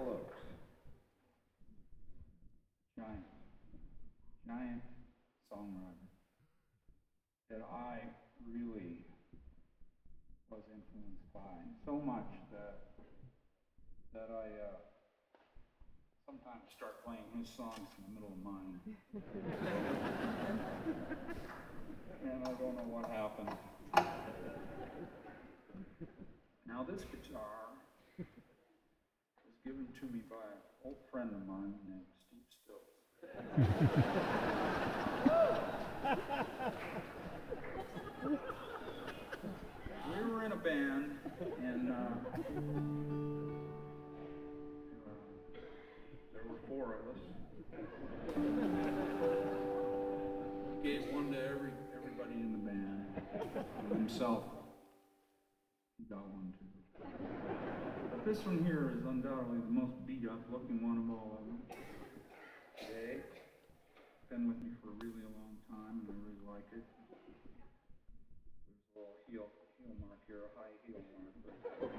Purple Oaks. Giant songwriter that I really was influenced by. So much that I sometimes start playing his songs in the middle of mine. And I don't know what happened. Now this guitar was given to me by an old friend of mine named Steve Stills. We were in a band, and there were 4 of us. Gave one to everybody in the band, and himself, he got one too. But this one here is undoubtedly the most beat up looking one of all of them. Today, been with me for a really long time, and I really like it. There's a little heel mark here, a high heel mark.